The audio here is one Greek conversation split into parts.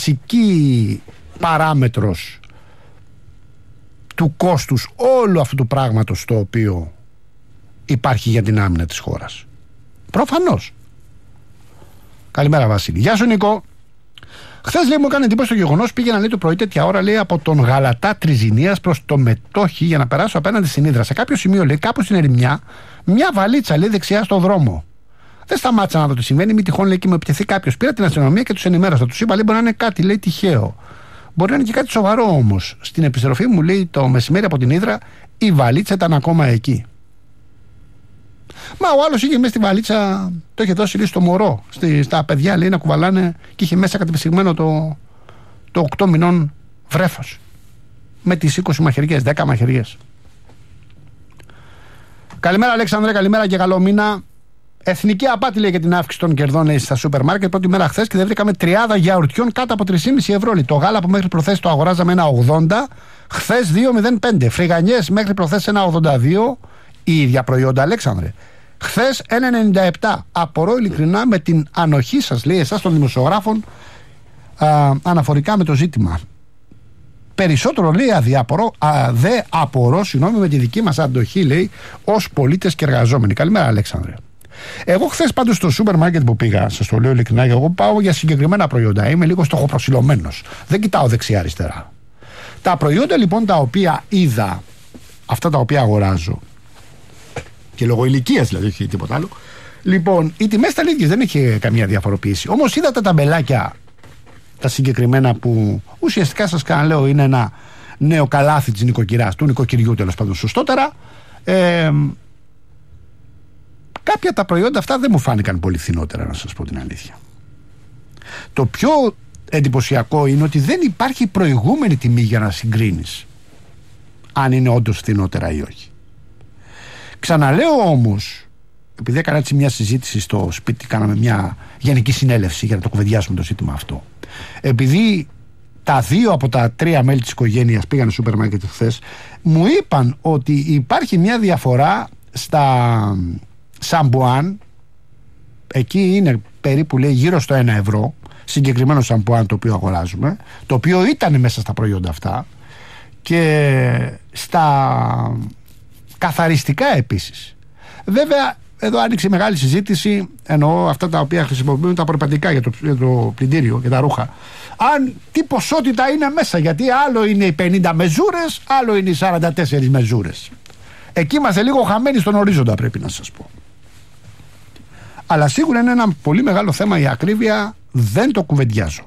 βασική παράμετρος του κόστους όλου αυτού του πράγματος το οποίο υπάρχει για την άμυνα της χώρας. Προφανώς. Καλημέρα Βασίλη. Γεια σου Νικό. Χθες λέει μου έκανε εντύπωση το γεγονός, πήγαινα λέει το πρωί τέτοια ώρα λέει από τον Γαλατά Τριζηνίας προς το Μετόχι για να περάσω απέναντι στην Ύδρα. Σε κάποιο σημείο λέει κάπου στην ερημιά μια βαλίτσα λέει δεξιά στο δρόμο. Δεν σταμάτησα να δω τι συμβαίνει, μη τυχόν λέει και με επιτεθεί κάποιος. Πήρα την αστυνομία και τους ενημέρωσα. Τους είπα λέει μπορεί να είναι κάτι λέει τυχαίο. Μπορεί να είναι και κάτι σοβαρό όμως. Στην επιστροφή μου λέει το μεσημέρι από την Ύδρα η βαλίτσα ήταν ακόμα εκεί. Μα ο άλλος είχε μέσα στη βαλίτσα, το είχε δώσει λέει στο μωρό, στα παιδιά λέει να κουβαλάνε και είχε μέσα κατεπιστυγμένο το 8 μηνών βρέφος. Με τις 20 μαχαιριές, 10 μαχαιριές. Καλημέρα Αλέξανδρε, καλημέρα και καλό μήνα. Εθνική απάτη λέει για την αύξηση των κερδών λέει, στα σούπερ μάρκετ. Πρώτη μέρα χθες και δεν βρήκαμε 30 γιαουρτιών κάτω από 3,5 ευρώ. Λέει. Το γάλα που μέχρι προχθές το αγοράζαμε 1,80, χθες 2,05. Φρυγανιές μέχρι προχθές 1,82. Η ίδια προϊόντα Αλέξανδρε. Χθες 1,97. Απορώ ειλικρινά με την ανοχή σας, λέει εσάς των δημοσιογράφων, αναφορικά με το ζήτημα. Περισσότερο λέει δε απορώ με τη δική μας αντοχή, λέει, ως πολίτες και εργαζόμενοι. Καλημέρα Αλέξανδρε. Εγώ χθες πάντως στο σούπερ μάρκετ που πήγα, σας το λέω ειλικρινά, εγώ πάω για συγκεκριμένα προϊόντα. Είμαι λίγο στοχοπροσιλωμένος. Δεν κοιτάω δεξιά-αριστερά. Τα προϊόντα λοιπόν τα οποία είδα, αυτά τα οποία αγοράζω, και λόγω ηλικίας δηλαδή, όχι τίποτα άλλο. Λοιπόν, οι τιμές ήταν ίδιες, δεν είχε καμία διαφοροποίηση. Όμως είδα τα ταμπελάκια, τα συγκεκριμένα που ουσιαστικά σας λέω είναι ένα νέο καλάθι της νοικοκυράς, του νοικοκυριού τέλος πάντων σωστότερα. Κάποια τα προϊόντα αυτά δεν μου φάνηκαν πολύ φθηνότερα, να σας πω την αλήθεια. Το πιο εντυπωσιακό είναι ότι δεν υπάρχει προηγούμενη τιμή για να συγκρίνεις αν είναι όντως φθηνότερα ή όχι. Ξαναλέω όμως, επειδή έκανα έτσι μια συζήτηση στο σπίτι, κάναμε μια γενική συνέλευση για να το κουβεντιάσουμε το ζήτημα αυτό. Επειδή τα 2 από τα 3 μέλη της οικογένειας πήγαν στο σούπερ μάρκετ χθες, μου είπαν ότι υπάρχει μια διαφορά στα σαμπουάν. Εκεί είναι περίπου λέει γύρω στο 1 ευρώ συγκεκριμένο σαμπουάν το οποίο αγοράζουμε, το οποίο ήταν μέσα στα προϊόντα αυτά, και στα καθαριστικά επίσης. Βέβαια εδώ άνοιξε μεγάλη συζήτηση, εννοώ αυτά τα οποία χρησιμοποιούν τα προπαντικά για το πλυντήριο, για τα ρούχα, αν τι ποσότητα είναι μέσα, γιατί άλλο είναι οι 50 μεζούρες, άλλο είναι οι 44 μεζούρες. Εκεί είμαστε λίγο χαμένοι στον ορίζοντα, πρέπει να σας πω. Αλλά σίγουρα είναι ένα πολύ μεγάλο θέμα η ακρίβεια, δεν το κουβεντιάζω.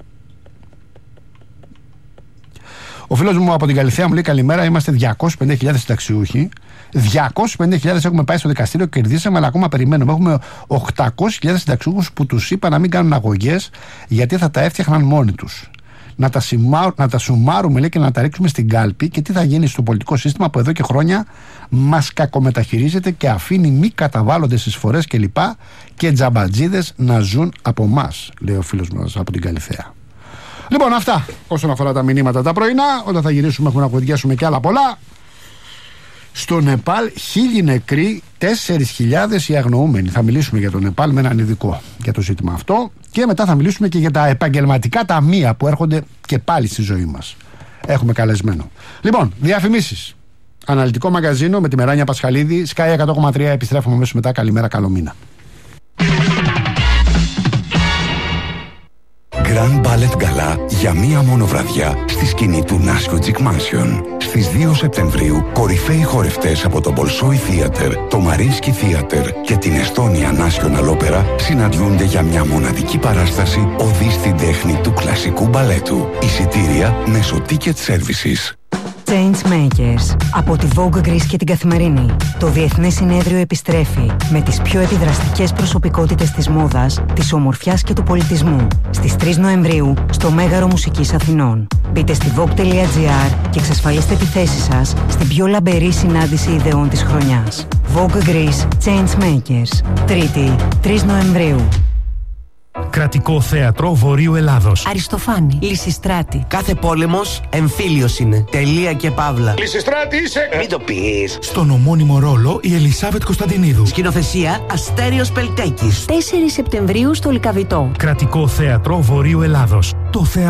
Ο φίλος μου από την Καλυθέα μου λέει καλημέρα, είμαστε 250.000 συνταξιούχοι. 250.000 έχουμε πάει στο δικαστήριο και κερδίσαμε, αλλά ακόμα περιμένουμε. Έχουμε 800.000 συνταξιούχους που τους είπα να μην κάνουν αγωγές γιατί θα τα έφτιαχναν μόνοι τους. Να τα σουμάρουμε λέει, και να τα ρίξουμε στην κάλπη, και τι θα γίνει στο πολιτικό σύστημα που εδώ και χρόνια μας κακομεταχειρίζεται και αφήνει μη καταβάλλοντες εισφορές κλπ. Και τζαμπατζίδες να ζουν από εμάς, λέει ο φίλος μας από την Καλυθέα. Λοιπόν, αυτά όσον αφορά τα μηνύματα τα πρωινά. Όταν θα γυρίσουμε έχουμε να κουβεντιάσουμε και άλλα πολλά. Στο Νεπάλ 1.000 νεκροί, 4.000 οι αγνοούμενοι. Θα μιλήσουμε για το Νεπάλ με έναν ειδικό για το ζήτημα αυτό. Και μετά θα μιλήσουμε και για τα επαγγελματικά ταμεία που έρχονται και πάλι στη ζωή μας. Έχουμε καλεσμένο. Λοιπόν, διαφημίσεις. Αναλυτικό μαγαζίνο με τη Μεράνια Πασχαλίδη. Sky 100,3. Επιστρέφουμε αμέσως μετά. Καλημέρα, καλό μήνα. Grand Ballet Gala για μία μόνο βραδιά στη σκηνή του Νάσιο Τζικμάνσιον. Στις 2 Σεπτεμβρίου, κορυφαίοι χορευτές από το Bolshoi Theater, το Mariinsky Theater και την Estonia National Opera συναντιούνται για μια μοναδική παράσταση οδή στην τέχνη του κλασικού μπαλέτου. Εισιτήρια μέσω Ticket Services. Changemakers από τη Vogue Greece και την Καθημερινή. Το Διεθνές Συνέδριο επιστρέφει με τις πιο επιδραστικές προσωπικότητες της μόδας, της ομορφιάς και του πολιτισμού. Στις 3 Νοεμβρίου στο Μέγαρο Μουσικής Αθηνών. Μπείτε στη vogue.gr και εξασφαλίστε τη θέση σας στην πιο λαμπερή συνάντηση ιδεών της χρονιάς. Vogue Greece Changemakers. Τρίτη, 3 Νοεμβρίου. Κρατικό Θέατρο Βορείου Ελλάδος. Αριστοφάνη. Λυσιστράτη. Κάθε πόλεμος εμφύλιος είναι. Τελεία και παύλα. Λυσιστράτη είσαι. Μην το πεις. Στον ομώνυμο ρόλο η Ελισάβετ Κωνσταντινίδου. Σκηνοθεσία Αστέριος Πελτέκης. 4 Σεπτεμβρίου στο Λυκαβητό. Κρατικό Θέατρο Βορείου Ελλάδος. Το θέατρο